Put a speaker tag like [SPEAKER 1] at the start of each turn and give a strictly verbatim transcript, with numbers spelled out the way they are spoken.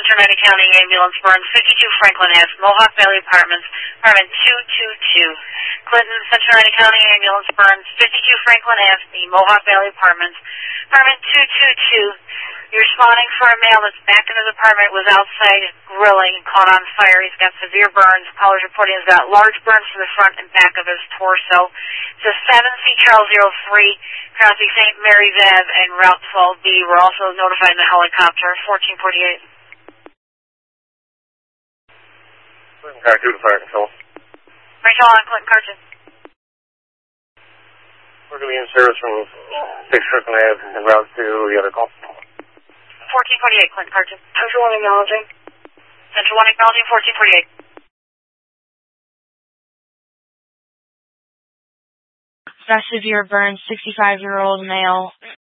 [SPEAKER 1] Cincinnati County Ambulance, burn fifty-two Franklin Ave, Mohawk Valley Apartments, apartment two two two. Clinton, Cincinnati County Ambulance, burn fifty-two Franklin Ave, the Mohawk Valley Apartments, apartment two two two. You're responding for a male that's back in his apartment, was outside grilling, caught on fire. He's got severe burns. Caller's reporting he's got large burns to the front and back of his torso. It's a seven C Charles zero three, crossing Saint Mary's Ave and Route twelve B. We're also notified in the helicopter, fourteen forty-eight.
[SPEAKER 2] Clinton Car two to fire control.
[SPEAKER 1] Rachel on Clinton Car two.
[SPEAKER 2] We're going to be in service from six Franklin Ave and Route two, the other call.
[SPEAKER 1] fourteen forty-eight, Clinton Car two.
[SPEAKER 3] Central one acknowledging.
[SPEAKER 1] Central one acknowledging, fourteen forty-eight.
[SPEAKER 4] Got severe burns, sixty-five-year-old male.